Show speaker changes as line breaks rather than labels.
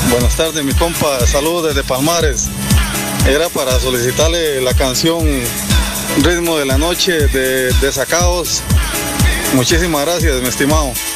Buenas tardes, mi compa. Saludos desde Palmares. Era para solicitarle la canción Ritmo de la Noche de Desacados. Muchísimas gracias, mi estimado.